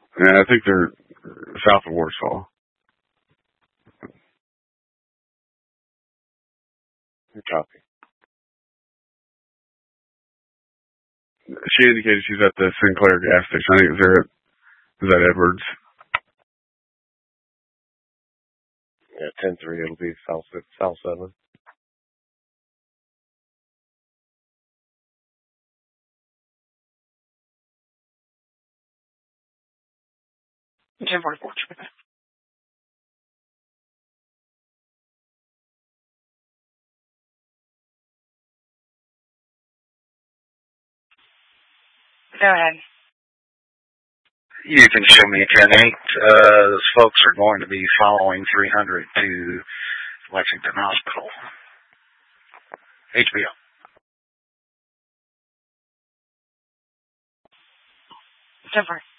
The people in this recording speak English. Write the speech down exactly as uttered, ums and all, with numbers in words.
Yeah, I think they're south of Warsaw. Copy. She indicated she's at the Sinclair gas station. I think it's there at, is that Edwards? Yeah, ten three, it'll be South, South seven. ten four. Go ahead. You can show me a ten eight. Uh, those folks are going to be following three hundred to Lexington Hospital. H B O. ten four.